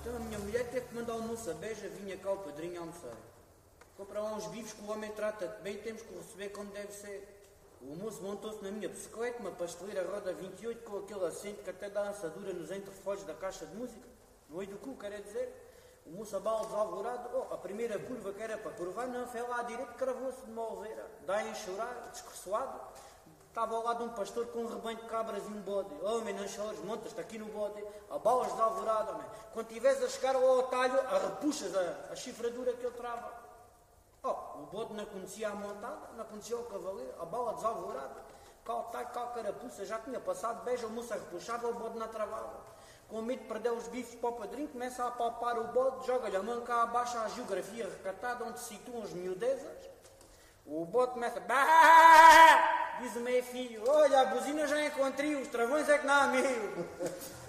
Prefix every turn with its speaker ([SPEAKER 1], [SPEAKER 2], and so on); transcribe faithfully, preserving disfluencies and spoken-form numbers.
[SPEAKER 1] Então a minha mulher teve que mandar o almoço a beija, vinha cá o padrinho almoçar. Comprar uns bifes que o homem trata-te bem, temos que o receber como deve ser. O moço montou-se na minha bicicleta, uma pasteleira roda vinte e oito com aquele assento que até dá assadura nos entrefolhos da caixa de música. No olho do cu, quer dizer. O moço abala desalvorado, oh, a primeira curva que era para curvar, não, foi lá à direita, cravou-se de uma oveira. Dá em chorar, descursoado. Estava ao lado de um pastor com um rebanho de cabras e um bode. Homem, não chores, montas-te aqui no bode. Abalas desalvorado, homem. Quando estiveres a chegar ao atalho, arrepuxas a, a chifradura que ele trava. Oh, o bode não conhecia a montada, não conhecia o cavaleiro, a bala desalvorada. Cal talho, cal carapuça, já tinha passado beija, o moço arrepuxava, o bode não travava. Com medo de perder os bifes para o padrinho, começa a apalpar o bode, joga-lhe a mão cá abaixo à geografia recatada, onde se situam as miudezas. O bode começa, bah! Diz o meio filho, olha, a buzina já encontrei, os travões é que não há meio.